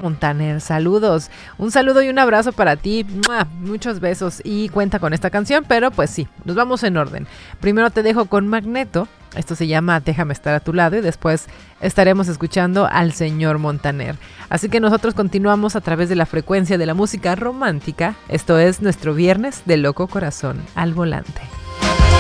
Montaner, saludos. Un saludo y un abrazo para ti. ¡Mua! Muchos besos y cuenta con esta canción, pero pues sí, nos vamos en orden. Primero te dejo con Magneto. Esto se llama Déjame estar a tu lado y después estaremos escuchando al señor Montaner. Así que nosotros continuamos a través de la frecuencia de la música romántica. Esto es nuestro viernes de Loco Corazón al Volante.